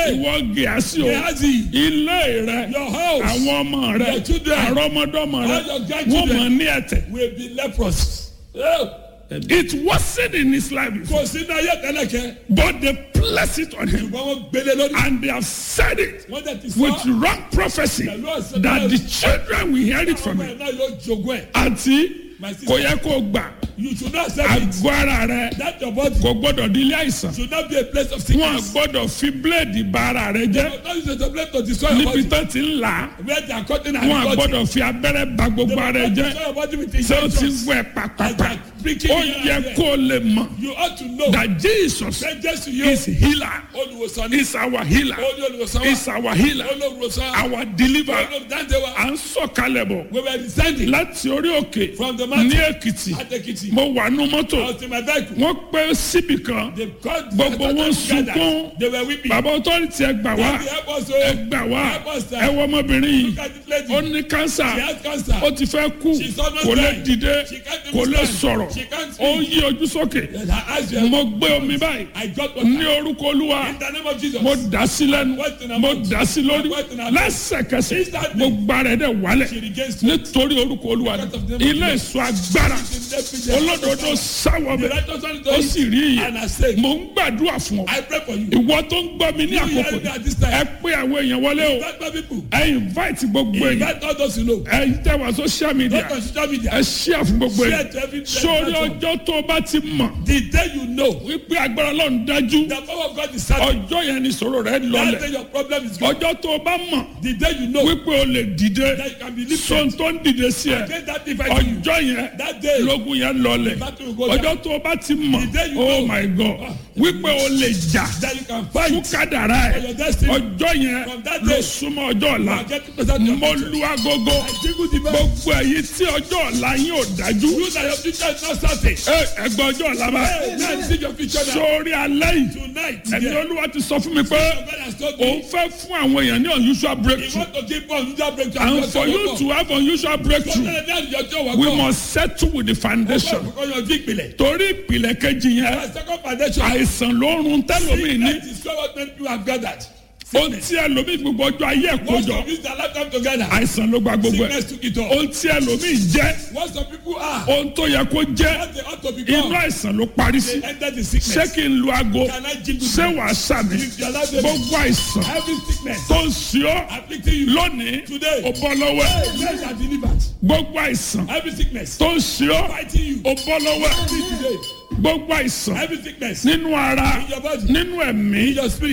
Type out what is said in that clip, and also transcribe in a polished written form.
ìwọ Gíàsì o, Gehazi, ilé rẹ, your house, àwọn ọmọ rẹ, your children, àrọ́mọdọ́mọ rẹ, all your wọ́n grandchildren mọ̀ ní ẹ̀tẹ̀. will be leprous. Oh. It wasn't in his life before, Kò sí náà yẹ tẹ́lẹ̀kẹ́. but they placed it on him, Ṣùgbọ́n wọ́n gbélé lórí. and they have said it Wọ́n dẹ̀ ti with sọ. wrong prophecy that the children will hear it from Ọmọ him. ẹ̀ náà yóò jogún ẹ̀. Àti My sister, kò yẹ kó gbà you should not accept it. àgọ́ ara rẹ That your body kò gbọ́dọ̀ di ilé àìsàn. should not be a place of Wọ́n sickness. gbọ́dọ̀ fi bíléèdì bà ara rẹ jẹ́ Don't use it as a place to destroy your níbi body. tó ti ń là á. Where they are cutting and Wọ́n cutting. gbọ́dọ̀ fi abẹ́rẹ́ bà gbogbo ara rẹ jẹ́. Destroy your body with Ṣé o ti injections. wẹ̀ pàpàpà? Speaking Ó here yẹ and there. kó o lè mọ̀ You ought to know that Jesus that Jesus is healer, olùwòsàn ní. is our healer, Olùwòsàn wa. is our healer, Olùwòsàn wa. our deliverer. Olùdáǹdè wa. À ń sọ̀kalẹ̀ bọ̀ We were descending láti orí òkè from the ní mountain Èkìtì. at Ekiti. Mo wà nú I mọ́tò, was in my vehicle. wọ́n pẹ́ síbì kan. They called Gbogbo wọn sunkún. They were weeping. Bàbá ọtọ́rìtì ẹ gbà wá, Daddy, help us, ẹ oh. gbà wá, Help us, sir. ẹ wọ ọmọbìnrin yìí. Look at this lady. Ó ní She kánsà, has cancer. ó ti fẹ́ kú, She's almost kò lè dying. dìde, She can't kò even lè stand. sọ̀rọ̀. She can't Ó speak. yí ojú sókè. And her eyes were. Mo gbé omi báyìí I got ní water. orúkọ Olúwa. In the name of Jesus. Mo dà sí lẹ́nu, What in her mo mouth? dà sí lórí, What in her mouth? lẹ́sẹ̀kẹsẹ̀ Instantly. mo gba rẹ̀ dẹ̀ wálẹ̀ She regains strength. nítorí orúkọ Olúwa ni. Because of the name of Ilé Jesus. ìṣọ́ agbára olódodo sáwọ́ The bẹ̀ righteous one ó is sì rí and iye. I say, Mo ń gbàdúrà fún ọ. I pray for you. Ìwọ tó ń gbọ́ mi ní You àkókò hear me at this yìí, time. ẹ pé àwọn èèyàn wọlé o. Invite my people. Ẹ invite gbogbo èèyàn. Invite all those you know. Ẹ tẹ wá social media. Not on social media. Ẹ share fún gbogbo Share èèyàn. to every Sórí platform. ọjọ́ tó o bá ti mọ̀ The day you know wípé agbára Ọlọ́run dájú, the power of God is certain. ọjọ́ yẹn ni ìṣòro rẹ That lọlẹ̀. day your problem is gone. Ọjọ́ tó o bá mọ̀ The day you know wípé o lè dìde, that you can be lifted. sọ́n tó ń dìde sí ẹ. Against that device you. Ọjọ́ yẹn That day. lógun yẹn lọlẹ̀. battle will go down. Ọjọ́ tó o bá ti mọ̀, The day you oh know. my God, wípé o lè jà That you can fún fight. kádàrá For ẹ̀. your destiny. Ọjọ́ yẹn From that ló day. súnmọ́ ọjọ́ ọ̀la. You are getting closer to your Mo future. lu agogo. I jingle the bell. Gbogbo èyí tí ọjọ́ ọ̀la yín ò dájú. You that your future is not certain. Ẹgbẹ́ ọjọ́ ọ̀la bá. Hey, now see your future now. Sórí alẹ́ yìí, Tonight, ẹ̀mí yeah. Olúwa ti sọ fún mi pé God has told òun me. fẹ́ fún àwọn èèyàn ní unusual He breakthrough. wants to give us unusual breakthrough. And for you to have unusual breakthrough, we must settle with the foundation. Torí ìpìlẹ̀ kejì yẹn, Second foundation. àìsàn ló ń run tẹ́lómi ní. That is what many people have gathered. Ohun tí ẹlòmíì gbogbo ọjọ́ ayé ẹ̀ Once kójọ, some use their lifetime together. àìsàn ló gba gbogbo ẹ̀. Sickness took it all. Ohun tí ẹlòmíì jẹ́, What some people are. ohun tó yẹ kó jẹ́, What they ought to inú become. àìsàn ló parí sí. They enter the Ṣé sickness. kí n lu aago? Can I jingle Ṣé the wàá sàmì? If you allow them. Gbogbo àìsàn Every sickness. tó ń ṣe ọ́ Afflicting you. lónìí, Today. ó bọ́ lọ́wọ́ ẹ̀. Men are delivered. Gbogbo àìsàn Every sickness. tó ń ṣe ọ́, Fighting you. ó bọ́ lọ́wọ́ ẹ̀. Free today. Gbogbo àìsàn Every sickness. nínú ara, In your body. nínú ẹ̀mí, In your spirit.